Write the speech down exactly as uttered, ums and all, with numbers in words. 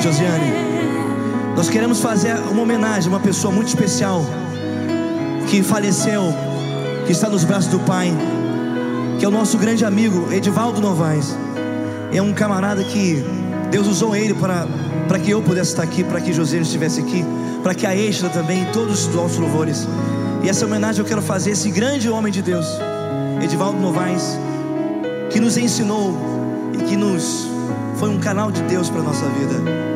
Josiane, nós queremos fazer uma homenagem a uma pessoa muito especial que faleceu, que está nos braços do Pai, que é o nosso grande amigo Edivaldo Novaes. É um camarada que Deus usou ele para, para que eu pudesse estar aqui, para que Josiane estivesse aqui, para que a Extra também, todos os nossos louvores. E essa homenagem eu quero fazer a esse grande homem de Deus, Edivaldo Novaes, que nos ensinou e que nos foi um canal de Deus para a nossa vida.